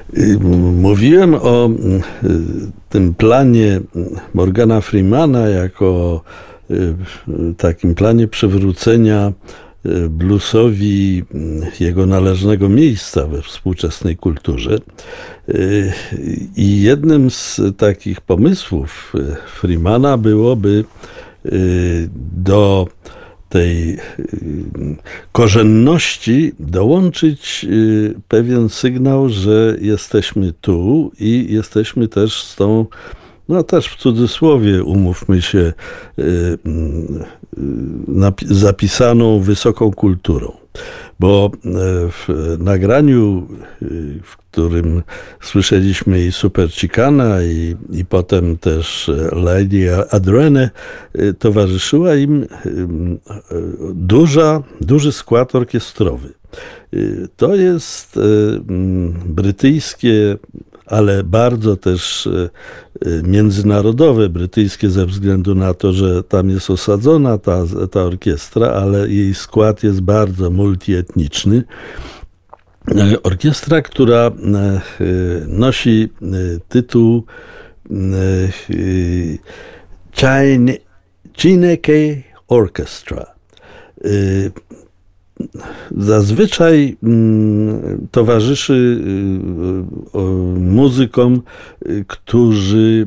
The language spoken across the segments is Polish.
Mówiłem o tym planie Morgana Freemana jako takim planie przywrócenia bluesowi jego należnego miejsca we współczesnej kulturze. I jednym z takich pomysłów Freemana byłoby do tej korzenności dołączyć pewien sygnał, że jesteśmy tu i jesteśmy też z tą, no też w cudzysłowie, umówmy się, zapisaną wysoką kulturą. Bo w nagraniu, w którym słyszeliśmy i Super Chicana i potem też Lady Adrene, towarzyszyła im duży skład orkiestrowy. To jest brytyjskie, ale bardzo też międzynarodowe, brytyjskie ze względu na to, że tam jest osadzona ta orkiestra, ale jej skład jest bardzo multietniczny. Orkiestra, która nosi tytuł Chineke Orchestra. Zazwyczaj towarzyszy muzykom, którzy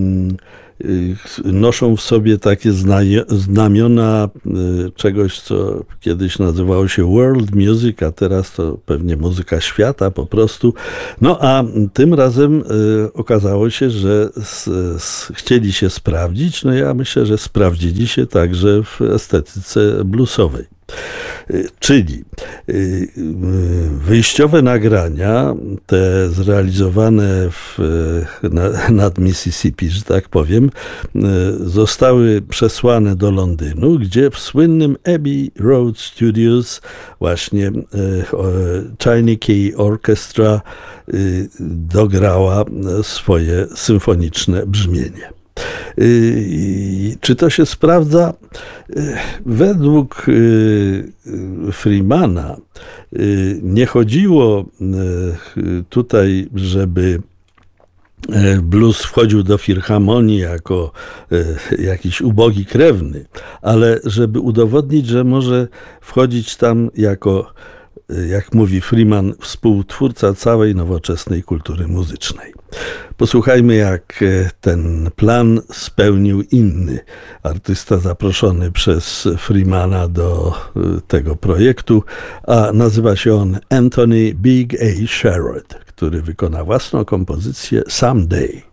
noszą w sobie takie znamiona czegoś, co kiedyś nazywało się world music, a teraz to pewnie muzyka świata po prostu. No a tym razem okazało się, że chcieli się sprawdzić. No ja myślę, że sprawdzili się także w estetyce bluesowej. Czyli wyjściowe nagrania, te zrealizowane nad Mississippi, że tak powiem, zostały przesłane do Londynu, gdzie w słynnym Abbey Road Studios właśnie Chineke Orchestra dograła swoje symfoniczne brzmienie. Czy to się sprawdza? Według Freemana nie chodziło tutaj, żeby blues wchodził do filharmonii jako jakiś ubogi krewny, ale żeby udowodnić, że może wchodzić tam jako, jak mówi Freeman, współtwórca całej nowoczesnej kultury muzycznej. Posłuchajmy, jak ten plan spełnił inny artysta zaproszony przez Freemana do tego projektu, a nazywa się on Anthony Big A. Sherrod, który wykona własną kompozycję Someday.